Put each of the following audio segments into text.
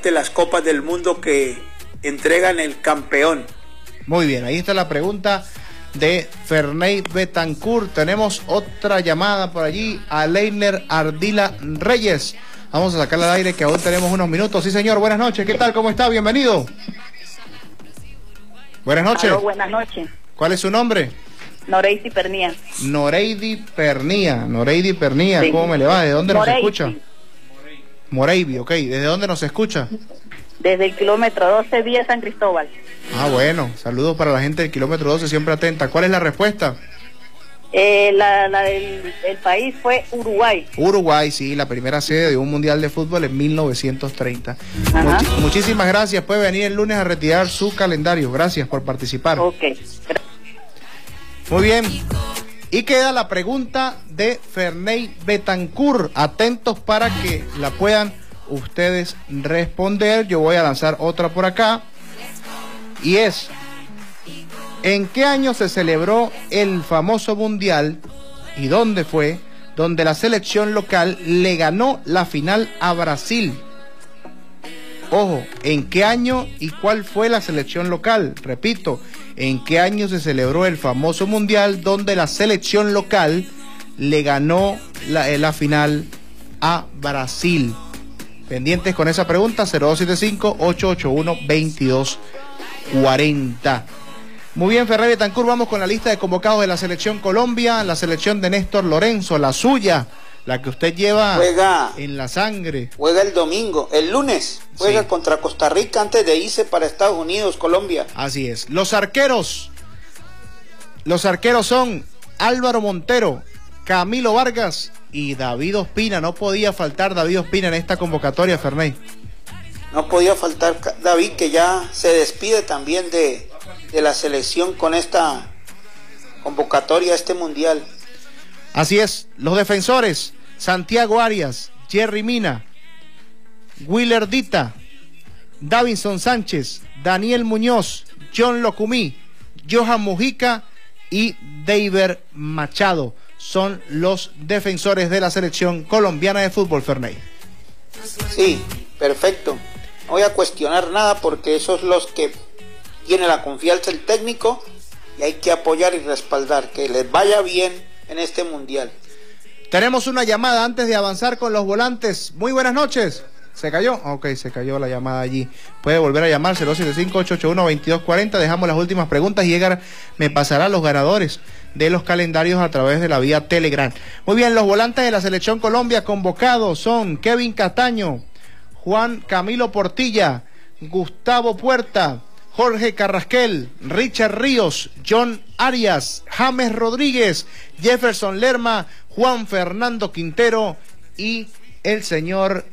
importante las copas del mundo que entregan el campeón. Muy bien, ahí está la pregunta de Ferney Betancourt. Tenemos otra llamada por allí, a Leiner Ardila Reyes. Vamos a sacarla al aire, que aún tenemos unos minutos. Sí, señor, buenas noches. ¿Qué tal? ¿Cómo está? Bienvenido. Buenas noches. Aló, buenas noches. ¿Cuál es su nombre? Noreidi Pernía. Noreidi Pernía. Noreidi Pernía, Sí. ¿Cómo me le va? ¿De dónde nos Moreidi. escucha? Moreibi, ok. ¿Desde dónde nos escucha? Desde el kilómetro 12 vía San Cristóbal. Ah, bueno. Saludos para la gente del kilómetro 12, siempre atenta. ¿Cuál es la respuesta? El país fue Uruguay. Uruguay, sí, la primera sede de un mundial de fútbol en 1930. Muchísimas gracias. Puede venir el lunes a retirar su calendario. Gracias por participar. Ok. Muy bien. Y queda la pregunta de Ferney Betancourt. Atentos para que la puedan ustedes responder. Yo voy a lanzar otra por acá. Y es: ¿en qué año se celebró el famoso mundial y dónde fue donde la selección local le ganó la final a Brasil? Ojo, ¿en qué año y cuál fue la selección local? Repito, ¿en qué año se celebró el famoso mundial donde la selección local le ganó la final a Brasil? Pendientes con esa pregunta, 0275-881-2240. Muy bien, Ferney Betancourt, vamos con la lista de convocados de la selección Colombia, la selección de Néstor Lorenzo, la suya, la que usted lleva en la sangre. Juega el domingo, el lunes, juega Sí. contra Costa Rica antes de irse para Estados Unidos, Colombia. Así es. Los arqueros son Álvaro Montero, Camilo Vargas y David Ospina. No podía faltar David Ospina en esta convocatoria, Ferney. No podía faltar David, que ya se despide también de la selección con esta convocatoria a este mundial. Así es. Los defensores: Santiago Arias, Jerry Mina, Willer Dita, Davinson Sánchez, Daniel Muñoz, John Locumí, Johan Mujica y Deiber Machado. Son los defensores de la selección colombiana de fútbol, Ferney. Sí, perfecto. No voy a cuestionar nada porque esos son los que tiene la confianza del técnico y hay que apoyar y respaldar, que les vaya bien en este mundial. Tenemos una llamada antes de avanzar con los volantes. Muy buenas noches. ¿Se cayó? Ok, se cayó la llamada allí. Puede volver a llamar 075-881-2240. Dejamos las últimas preguntas y Edgar me pasará los ganadores de los calendarios a través de la vía Telegram. Muy bien, los volantes de la selección Colombia convocados son Kevin Castaño, Juan Camilo Portilla, Gustavo Puerta, Jorge Carrasquel, Richard Ríos, John Arias, James Rodríguez, Jefferson Lerma, Juan Fernando Quintero y el señor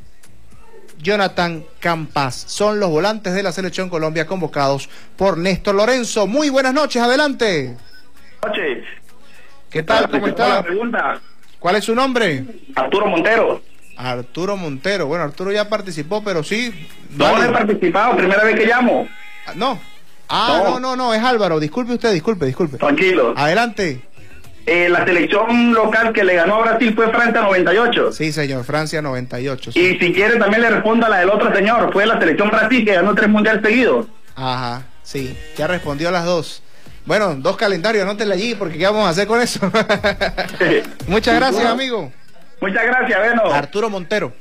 Jonathan Campas. Son los volantes de la selección Colombia convocados por Néstor Lorenzo. Muy buenas noches, adelante. Buenas noches. ¿Qué tal? ¿Cómo está? ¿Cuál es su nombre? Arturo Montero. Arturo Montero. Bueno, Arturo ya participó, pero sí. No he participado, primera vez que llamo. No. No, es Álvaro. Disculpe usted, disculpe. Tranquilo. Adelante. La selección local que le ganó a Brasil fue Francia 98. Sí, señor, Francia 98. Sí. Y si quiere también le respondo a la del otro señor. Fue la selección Brasil que ganó 3 mundiales seguidos. Ajá, sí, ya respondió a las dos. Bueno, 2 calendarios, anótenle allí, porque ¿qué vamos a hacer con eso? Muchas gracias, amigo. Muchas gracias, bueno. Arturo Montero.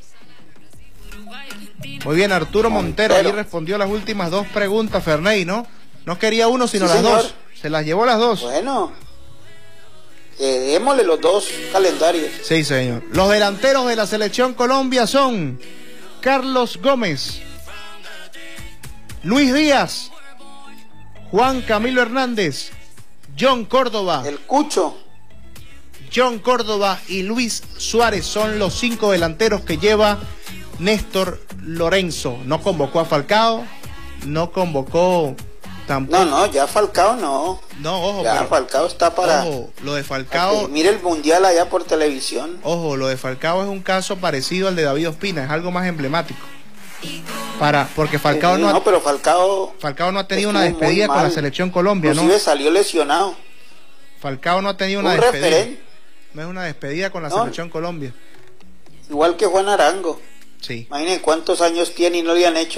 Muy bien, Arturo Montero, ahí respondió las últimas 2 preguntas, Ferney, ¿no? No quería uno, sino Sí, las señor. 2. Se las llevó las 2. Bueno, démosle los 2 calendarios. Sí, señor. Los delanteros de la selección Colombia son Carlos Gómez, Luis Díaz, Juan Camilo Hernández, John Córdoba. El Cucho. John Córdoba y Luis Suárez son los 5 delanteros que lleva Néstor Lorenzo. No convocó a Falcao, no convocó tampoco. No, ya Falcao no. No, ojo. Ya Falcao está para... Ojo, lo de Falcao... Mire el mundial allá por televisión. Ojo, lo de Falcao es un caso parecido al de David Ospina, es algo más emblemático. Porque Falcao pero Falcao no ha tenido una despedida con la selección Colombia, ¿no? Inclusive salió lesionado. Falcao no ha tenido una despedida. Referente. No es una despedida con la selección Colombia. Igual que Juan Arango. Sí. Imagínense cuántos años tiene y no le han hecho